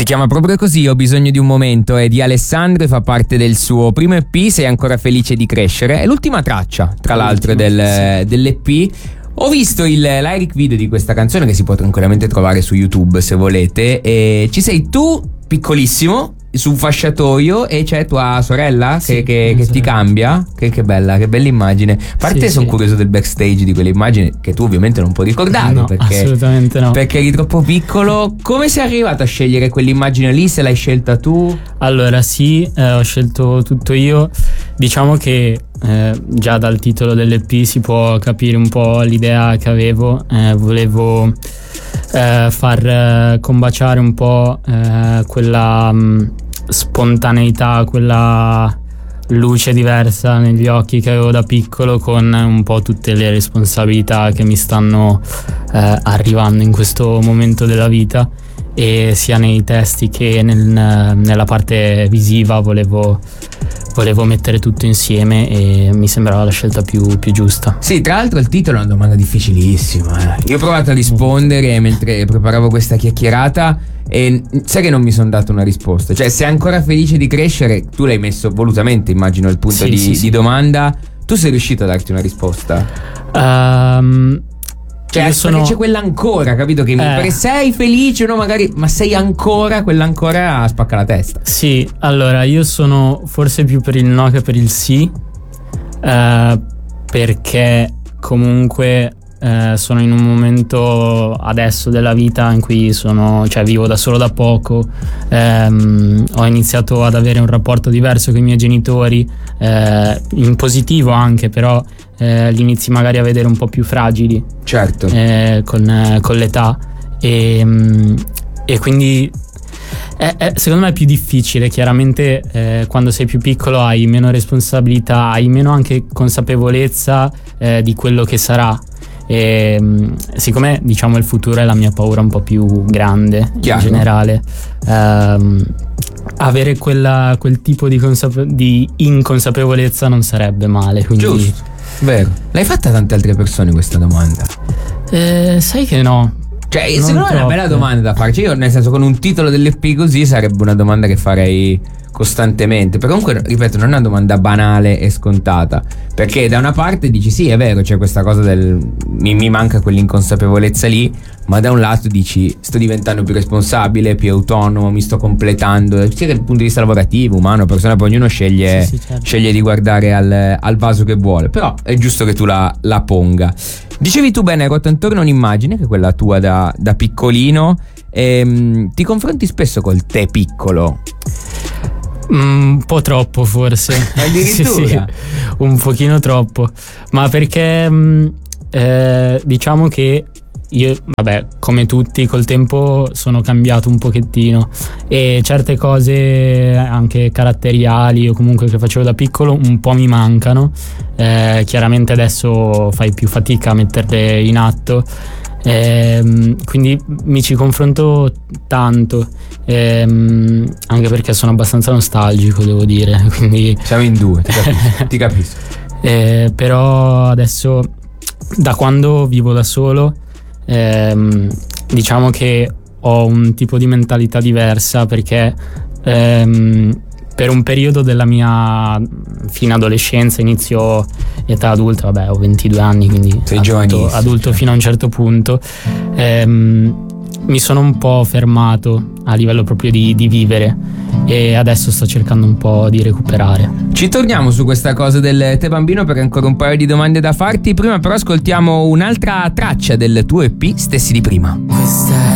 chiama proprio così, Ho bisogno di un momento, è di Alessandro e fa parte del suo primo EP, Sei ancora felice di crescere. È l'ultima traccia, tra l'altro, dell'EP. Ho visto il lyric video di questa canzone che si può tranquillamente trovare su YouTube se volete, e ci sei tu piccolissimo su un fasciatoio e c'è tua sorella che ti cambia. Che bella immagine. A parte sono curioso del backstage di quell'immagine che tu ovviamente non puoi ricordare, no, perché assolutamente no, perché eri troppo piccolo. Come sei arrivato a scegliere quell'immagine lì? Se l'hai scelta tu? Allora ho scelto tutto io. Diciamo che già dal titolo dell'EP si può capire un po' l'idea che avevo. Volevo far combaciare un po' quella spontaneità, quella luce diversa negli occhi che avevo da piccolo, con un po' tutte le responsabilità che mi stanno arrivando in questo momento della vita, e sia nei testi che nella parte visiva volevo mettere tutto insieme e mi sembrava la scelta più giusta. Sì, tra l'altro il titolo è una domanda difficilissima. Io ho provato a rispondere mentre preparavo questa chiacchierata e sai che non mi sono dato una risposta. Cioè, sei ancora felice di crescere? Tu l'hai messo volutamente, immagino, il punto di domanda. Tu sei riuscito a darti una risposta? Cioè, perché c'è quella ancora, capito? Che perché sei felice, no? Magari, ma sei ancora, quella ancora spacca la testa. Sì, allora io sono forse più per il no che per il sì, perché comunque sono in un momento adesso della vita in cui vivo da solo da poco. Ho iniziato ad avere un rapporto diverso con i miei genitori, in positivo anche, però li inizi magari a vedere un po' più fragili, certo, con l'età, e quindi secondo me è più difficile. Chiaramente quando sei più piccolo hai meno responsabilità, hai meno anche consapevolezza di quello che sarà. E siccome diciamo il futuro è la mia paura un po' più grande, chiaro, in generale, avere quel tipo di inconsapevolezza non sarebbe male, quindi... Giusto, vero. L'hai fatta a tante altre persone questa domanda? Sai che no. Cioè, secondo me è una bella domanda da farci. Io, nel senso, con un titolo dell'EP così sarebbe una domanda che farei costantemente. Però comunque, ripeto, non è una domanda banale e scontata, perché da una parte dici sì, è vero, c'è questa cosa mi manca quell'inconsapevolezza lì, ma da un lato dici sto diventando più responsabile, più autonomo, mi sto completando, sia dal punto di vista lavorativo, umano, personale, poi ognuno sceglie, certo, sceglie di guardare al vaso che vuole. Però è giusto che tu la ponga. Dicevi tu bene, hai rotto intorno un'immagine che è quella tua da piccolino, e ti confronti spesso col te piccolo? Un po' troppo forse. Addirittura? Sì, un pochino troppo, ma perché diciamo che io, vabbè, come tutti col tempo sono cambiato un pochettino, e certe cose anche caratteriali o comunque che facevo da piccolo un po' mi mancano. Chiaramente adesso fai più fatica a metterle in atto, quindi mi ci confronto tanto, anche perché sono abbastanza nostalgico, devo dire, quindi siamo in due, ti capisco. Però adesso, da quando vivo da solo, diciamo che ho un tipo di mentalità diversa, perché per un periodo della mia fine adolescenza, inizio età adulta, vabbè, ho 22 anni, quindi sei adulto fino a un certo punto, mi sono un po' fermato a livello proprio di vivere, e adesso sto cercando un po' di recuperare. Ci torniamo su questa cosa del te bambino, perché ancora un paio di domande da farti. Prima però ascoltiamo un'altra traccia del tuo EP, Stessi di prima. Questa